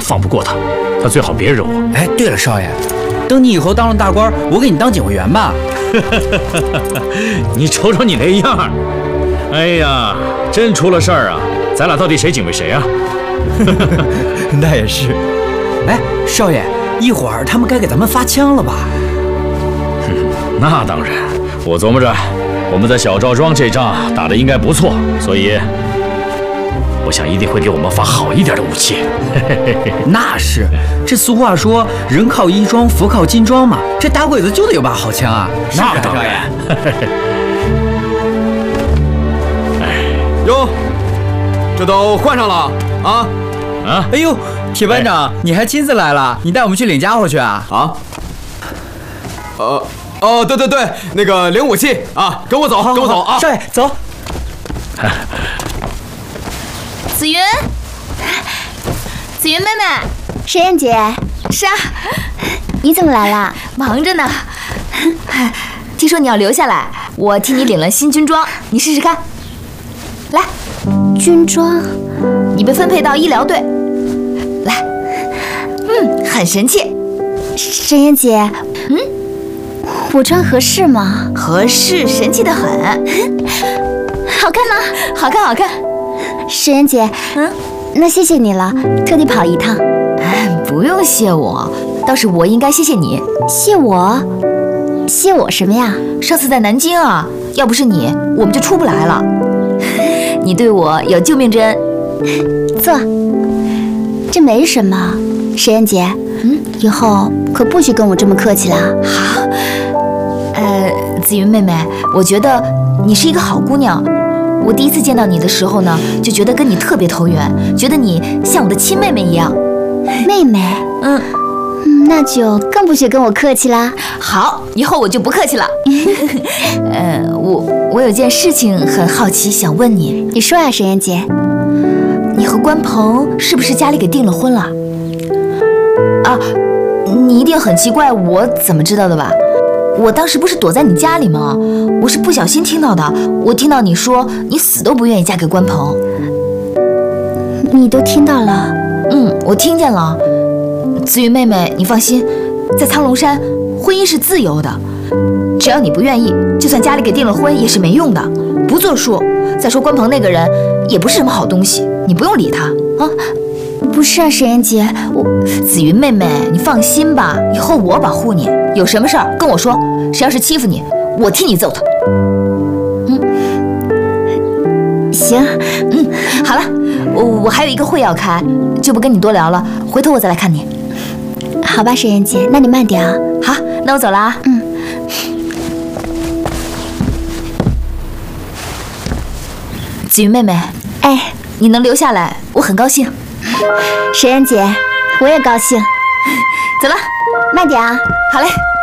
放不过他，他最好别惹我。 哎，对了，少爷，等你以后当了大官，我给你当警卫员吧。 你瞅瞅你那样儿，哎呀，真出了事儿啊！咱俩到底谁警卫谁啊？ 那也是。哎，少爷，一会儿他们该给咱们发枪了吧？ 那当然，我琢磨着我们在小赵庄这仗打得应该不错，所以我想一定会给我们发好一点的武器。 那是，这俗话说人靠衣装，佛靠金装嘛，这打鬼子就得有把好枪啊。 那当然。 哟，这都换上了啊！ 哎呦，铁班长，你还亲自来了？你带我们去领家伙去啊？ 对，那个领武器啊，跟我走，跟我走啊！ 少爷，走。 紫云，紫云妹妹， 石燕姐， 是啊， 你怎么来了？ 忙着呢。听说你要留下来，我替你领了新军装，你试试看。来， 军装， 你被分配到医疗队。来，很神气。 石燕姐，我穿合适吗？ 合适，神气得很。 好看吗？ 好看，好看。 石燕姐，那谢谢你了，特地跑一趟。 不用谢我，倒是我应该谢谢你。 谢我？谢我什么呀？ 上次在南京啊，要不是你，我们就出不来了。你对我有救命之恩。 坐，这没什么。石燕姐，以后可不许跟我这么客气啦。 好。紫云妹妹，我觉得你是一个好姑娘。我第一次见到你的时候呢，就觉得跟你特别投缘，觉得你像我的亲妹妹一样。 妹妹？那就更不许跟我客气啦。 好，以后我就不客气了。我有件事情很好奇，想问你。 你说呀，石燕姐。 你和关鹏是不是家里给订了婚了？啊，你一定很奇怪，我怎么知道的吧？我当时不是躲在你家里吗？我是不小心听到的。我听到你说你死都不愿意嫁给关鹏。 你都听到了？ 我听见了。紫云妹妹，你放心，在苍龙山，婚姻是自由的，只要你不愿意，就算家里给订了婚也是没用的，不作数。再说关鹏那个人也不是什么好东西，你不用理他啊。 不是啊，石燕姐， 紫云妹妹，你放心吧，以后我保护你，有什么事儿跟我说，谁要是欺负你，我替你揍他。 行， 好了，我还有一个会要开，就不跟你多聊了，回头我再来看你。 好吧，石燕姐，那你慢点啊。 好，那我走了啊。紫云妹妹， 哎， 你能留下来，我很高兴。 石燕姐，我也高兴。 走了， 慢点啊。 好嘞。